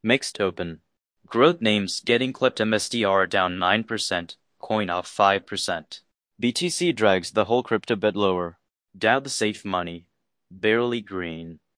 Mixed open. Growth names getting clipped MSTR down 9%, coin off 5%. BTC drags the whole crypto bit lower. DAO the safe money. Barely green.